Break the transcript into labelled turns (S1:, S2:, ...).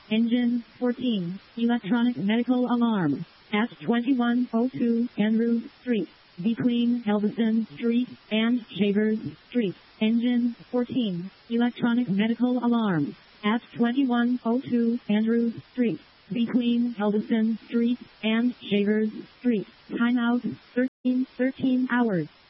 S1: Engine 14. Electronic medical alarm. At 2102 Andrews Street. Between Helveson Street and Shavers Street. Engine 14. Electronic medical alarm. At 2102 Andrews Street. Between Helveson Street and Shavers Street. Timeout 13 hours.